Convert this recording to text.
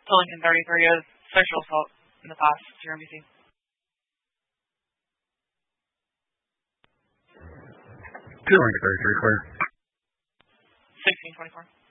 Lincoln 33 of sexual assault in the past here in BC. Lincoln 33, clear. 1624.